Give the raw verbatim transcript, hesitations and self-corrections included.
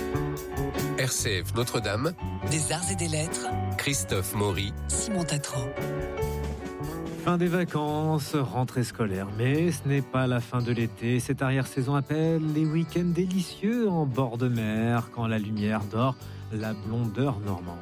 R C F Notre-Dame, Des arts et des lettres, Christophe Maury, Simon Tatran. Fin des vacances, rentrée scolaire, mais ce n'est pas la fin de l'été. Cette arrière-saison appelle les week-ends délicieux en bord de mer, quand la lumière dort la blondeur normande.